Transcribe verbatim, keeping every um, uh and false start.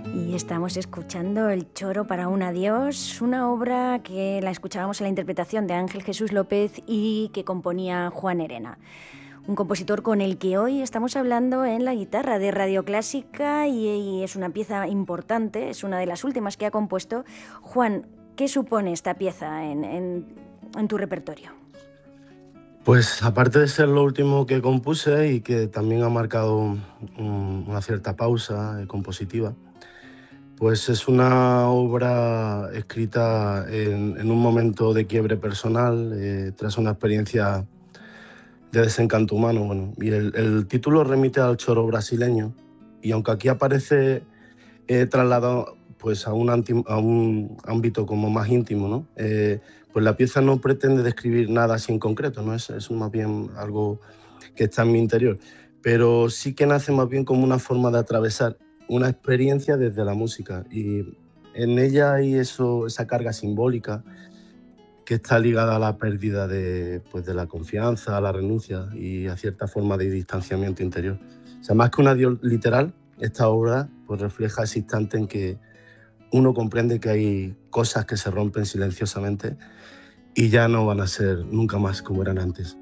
Y estamos escuchando El Choro para un adiós, una obra que la escuchábamos en la interpretación de Ángel Jesús López y que componía Juan Herena, un compositor con el que hoy estamos hablando en La Guitarra de Radio Clásica y, y es una pieza importante, es una de las últimas que ha compuesto. Juan, ¿qué supone esta pieza en, en, en tu repertorio? Pues aparte de ser lo último que compuse y que también ha marcado un, una cierta pausa eh, compositiva, pues es una obra escrita en, en un momento de quiebre personal, eh, tras una experiencia de desencanto humano. Bueno, y el, el título remite al choro brasileño, y aunque aquí aparece eh, trasladado pues, a, un anti, a un ámbito como más íntimo, ¿no? Eh, pues la pieza no pretende describir nada así en concreto, ¿no? Es, es más bien algo que está en mi interior, pero sí que nace más bien como una forma de atravesar una experiencia desde la música, y en ella hay eso, esa carga simbólica que está ligada a la pérdida de, pues, de la confianza, a la renuncia y a cierta forma de distanciamiento interior. O sea, más que un adiós literal, esta obra pues, refleja ese instante en que uno comprende que hay cosas que se rompen silenciosamente y ya no van a ser nunca más como eran antes.